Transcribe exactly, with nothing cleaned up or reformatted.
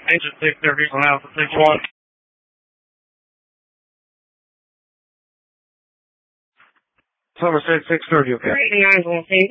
Agent six thirty on Alpha six one. Summer six six thirty, okay. Great, the eyes on